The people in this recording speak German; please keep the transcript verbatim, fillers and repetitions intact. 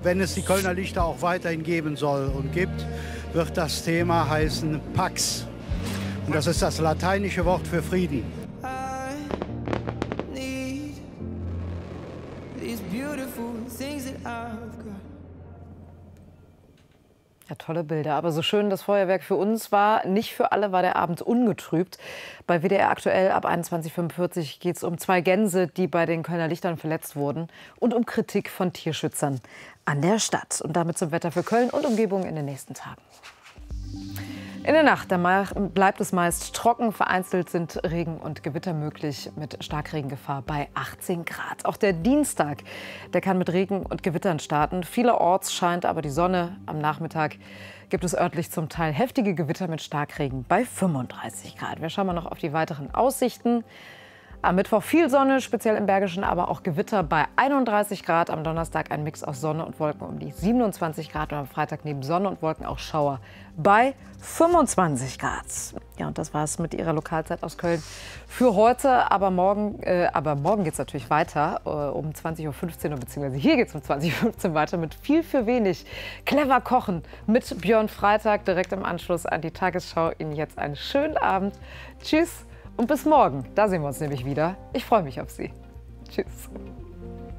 Wenn es die Kölner Lichter auch weiterhin geben soll und gibt, wird das Thema heißen Pax. Und das ist das lateinische Wort für Frieden. Ja, tolle Bilder. Aber so schön das Feuerwerk für uns war, nicht für alle war der Abend ungetrübt. Bei W D R aktuell ab einundzwanzig Uhr fünfundvierzig geht es um zwei Gänse, die bei den Kölner Lichtern verletzt wurden, und um Kritik von Tierschützern an der Stadt. Und damit zum Wetter für Köln und Umgebung in den nächsten Tagen. In der Nacht bleibt es meist trocken. Vereinzelt sind Regen und Gewitter möglich mit Starkregengefahr bei achtzehn Grad. Auch der Dienstag, der kann mit Regen und Gewittern starten. Vielerorts scheint aber die Sonne. Am Nachmittag gibt es örtlich zum Teil heftige Gewitter mit Starkregen bei fünfunddreißig Grad. Wir schauen mal noch auf die weiteren Aussichten. Am Mittwoch viel Sonne, speziell im Bergischen, aber auch Gewitter bei einunddreißig Grad. Am Donnerstag ein Mix aus Sonne und Wolken um die siebenundzwanzig Grad. Und am Freitag neben Sonne und Wolken auch Schauer bei fünfundzwanzig Grad. Ja, und das war es mit Ihrer Lokalzeit aus Köln für heute. Aber morgen, äh, aber morgen geht es natürlich weiter äh, um zwanzig Uhr fünfzehn, beziehungsweise hier geht es um zwanzig Uhr fünfzehn weiter mit viel für wenig. Clever kochen mit Björn Freitag direkt im Anschluss an die Tagesschau. Ihnen jetzt einen schönen Abend. Tschüss. Und bis morgen, da sehen wir uns nämlich wieder. Ich freue mich auf Sie. Tschüss.